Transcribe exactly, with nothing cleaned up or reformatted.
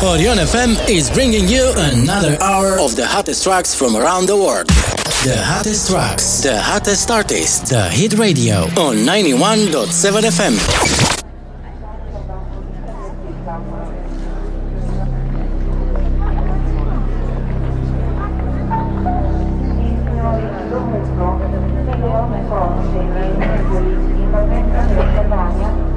Orion F M is bringing you another hour of the hottest tracks from around the world. The hottest tracks, the hottest artists, the hit radio on ninety-one point seven F M.